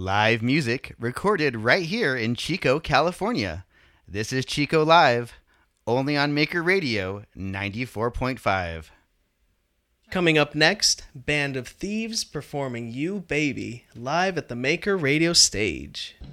Live music recorded right here in Chico, California. This is Chico Live, only on Maker Radio 94.5. Coming up next, Band of Thieves performing You Baby, live at the Maker Radio stage.